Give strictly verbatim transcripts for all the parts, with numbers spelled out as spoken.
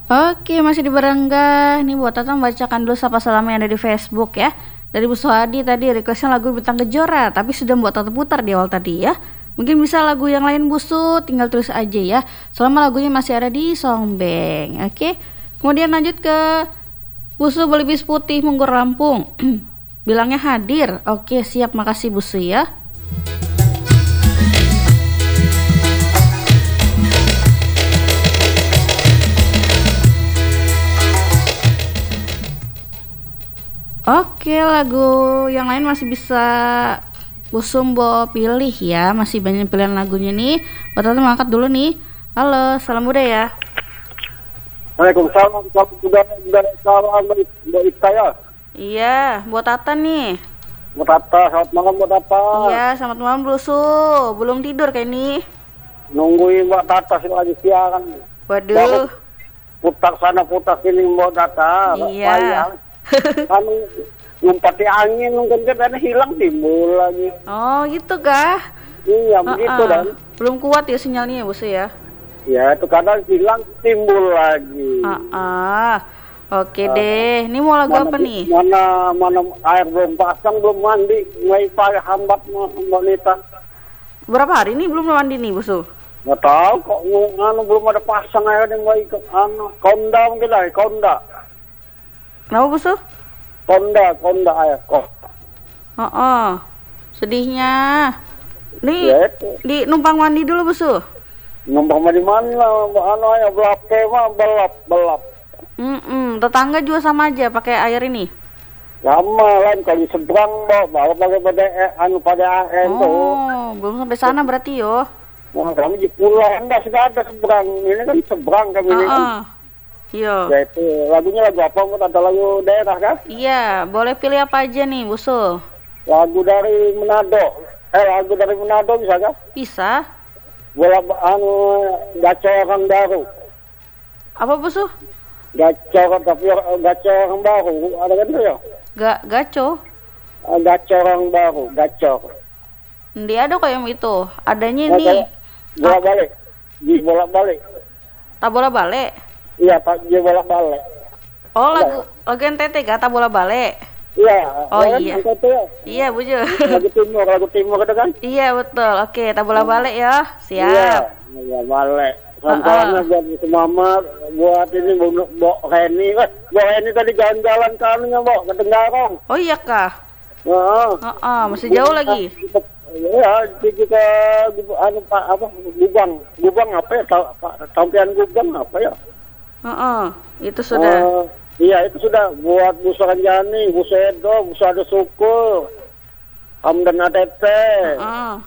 Oke, masih di Berengga. Nih buat Tata membacakan dulu sapa salam yang ada di Facebook ya. Dari Bu Suhadi tadi requestnya lagu Bintang Kejora, tapi sudah buat Tata putar di awal tadi ya. Mungkin bisa lagu yang lain Busu, tinggal tulis aja ya. Selama lagunya masih ada di Songbeng. Oke. Kemudian lanjut ke Busu Belibis Putih Munggur Lampung. Bilangnya hadir. Oke, siap, makasih Busu ya. Oke, lagu yang lain masih bisa Busumbo pilih ya. Masih banyak pilihan lagunya nih. Buat Tata angkat dulu nih. Halo, salam muda ya. Waalaikumsalam, Waalaikumsalam, Mbak Ista ya. Iya, buat Tata nih. Mbak Tata, selamat malam Mbak Tata. Iya, selamat malam Busu. Belum tidur kayak ini. Nungguin Mbak Tata sih lagi siang. Waduh. Putar sana putar sini Mbak Tata. Iya. Kan ngumpati angin mungkin kan hilang timbul lagi. Oh gitu kah? Iya uh-uh. begitu dan. Belum kuat ya sinyalnya ya Busu ya? Ya itu kadang hilang timbul lagi. Uh-uh. Oke uh, deh. Ini mau lagu mana, apa nih? Mana mana air belum pasang, belum mandi, wifi hambat Mbak Nita. Berapa hari ini belum mandi nih Busu? Nggak tahu kok anu belum ada pasang air yang baik anu konda mungkin lah konda. Kenapa Busu? Konda, konda ayah kok. Oh, oh. Sedihnya. Nih, ya, di numpang mandi dulu Busu. Numpang mandi mana? Anu ayah belap mah belap belap. Hmm, -mm. Tetangga juga sama aja pakai air ini. Sama lain kalau seberang bawa bawa pakai pada anu pada air oh, tuh. Oh, belum sampai sana berarti yo. Wah, kami di pulau enggak sudah ada seberang. Ini kan seberang kami uh -uh. ini. Kan. Iya. Ya itu lagunya lagu apa? Ada lagu daerah kan? Iya, boleh pilih apa aja nih, Busu? Lagu dari Manado. Eh, lagu dari Manado bisa kan? Bisa. Bola anu gaco orang baru. Apa Busu? Gaco tapi gaco orang baru. Ada kan tuh ya? Gak gaco. Gaco orang baru, gaco. Dia ada kok yang itu. Adanya ini. Bola balik. Di bola balik. Tak bola balik. Iya, Pak, dia bolak balik. Oh, lagu ya. Lagu N T T kata bola balik. Iya. Oh kan, iya. Ya. Iya, Buju. Lagu timur, lagu timur itu kan? Iya, betul. Oke, tak bola balik ya. Siap. Iya, iya balik. Sampainya uh -uh. buat si Mama, buat ini Mbok Reni. Eh, Mbok Reni tadi jalan-jalan ke anunya, Mbok, ke Tenggarong. Oh iya kah? Heeh. Uh -uh. Masih jauh lagi. Ya, kita anu Pak apa? Gubang. Gubang apa ya? Tampian Gubang apa ya? Uh-uh, itu sudah. Uh, iya itu sudah buat Bu Saranjani, Bu Sedo, Bu Sado Suku, Hamdan A T P, uh-uh.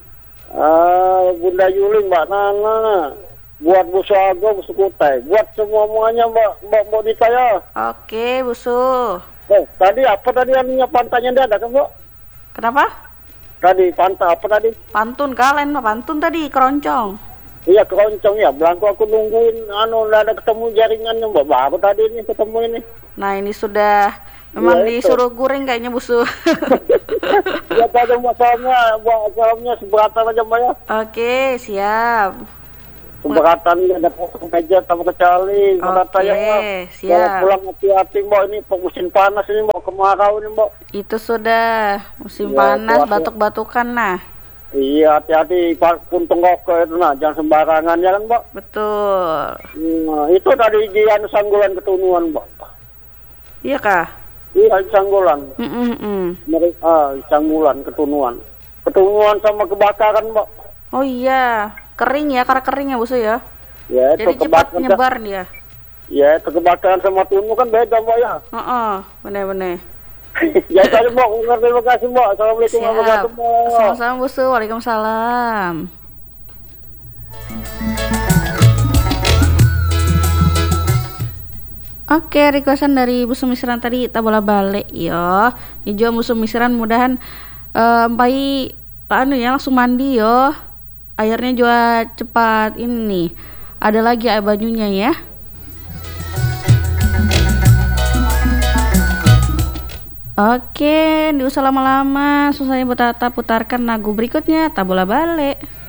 uh, Bunda Yuli, Mbak Nana, buat Bu Suago, Bu Sukutai, buat semua semuanya Mbak Mbak Mbak Dita ya. Oke, Busu. Eh, tadi apa tadi anunya pantainya ada kan Mbak? Kenapa? Tadi pantai apa tadi? Pantun kalian mah pantun tadi keroncong. Iya keroncong ya, belangko aku nungguin anu udah ada ketemu jaringannya Mbak, baru tadi ini ketemu ini. Nah ini sudah memang ya, disuruh guring kayaknya Busu. Ya tadi masalahnya, buat salamnya seberatan aja Mbak ya. Oke siap. Seberatan ada potong meja sama kecuali. Oke ya, siap. Pulang hati-hati Mbak, ini musim panas ini Mbak, kemarau ini Mbak. Itu sudah musim ya, panas, batuk-batukan nah. Iya, hati-hati puntung koko itu nah, jangan sembarangan ya kan, Mbak? Betul. Nah, itu tadi Jian Sanggulan Ketunuan, Mbak. Iya kah? Iya, Sanggulan. Mm -mm. Mereka ah, Sanggulan Ketunuan. Ketunuan sama kebakaran, Mbak. Oh iya, kering ya, karena kering ya, Busu ya. Ya, itu jadi cepat nyebar dia. Ya, itu kebakaran sama tunu kan beda, Mbak ya. Heeh, uh -uh, bener-bener. Ya tadi Mbak, terima kasih Mbak. Assalamualaikum warahmatullahi wabarakatuh. Sama-sama Busu, waalaikumsalam. Oke, requestan dari Busu Misran tadi tak bola balik yo. Hijau Busu Misran mudahan um, pai anu ya langsung mandi yo. Airnya juga cepat ini. Ada lagi air bajunya ya. Oke, nggak usah lama-lama. Susahnya buat Tata putarkan lagu berikutnya, tak bola balik.